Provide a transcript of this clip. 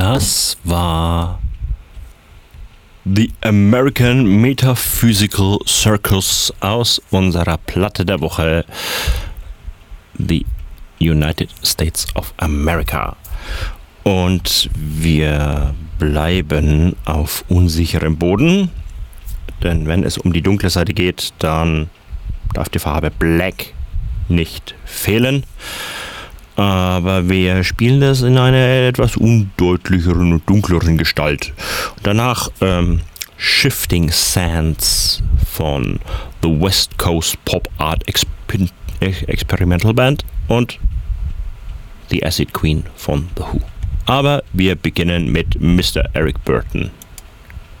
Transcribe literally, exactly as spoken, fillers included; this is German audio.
Das war The American Metaphysical Circus aus unserer Platte der Woche, The United States of America. Und wir bleiben auf unsicherem Boden, denn wenn es um die dunkle Seite geht, dann darf die Farbe Black nicht fehlen. Aber wir spielen das in einer etwas undeutlicheren und dunkleren Gestalt. Danach ähm, Shifting Sands von The West Coast Pop Art Exper- Experimental Band und The Acid Queen von The Who. Aber wir beginnen mit Mister Eric Burton.